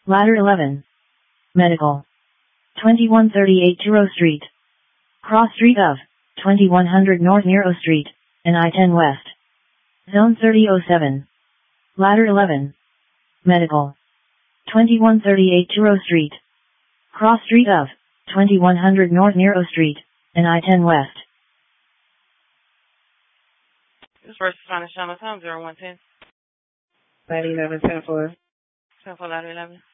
Ladder 11. Medical. 2138 Turo Street. Cross Street of 2100 North Nero Street, and I-10 West. Zone 3007. Ladder 11. Medical. 2138 Turo Street. Cross Street of 2100 North Nero Street, and I-10 West. This first responder, Shama Tom, 0110. Ladder 11, 10-4. 10-4, Ladder 11.